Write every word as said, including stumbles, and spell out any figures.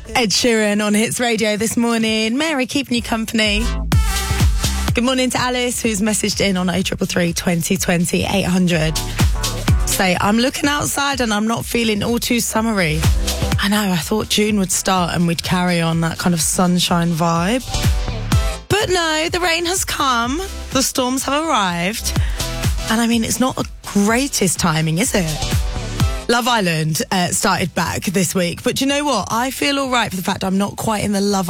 Ed Sheeran on Hits Radio this morning. Mary keeping you company. Good morning to Alice, who's messaged in on oh three three, twenty twenty, eight hundred. Say, I'm looking outside and I'm not feeling all too summery. I know, I thought June would start and we'd carry on that kind of sunshine vibe. But no, the rain has come. The storms have arrived. And I mean, it's not the greatest timing, is it? Love Island uh, started back this week. But you know what? I feel all right for the fact I'm not quite in the Love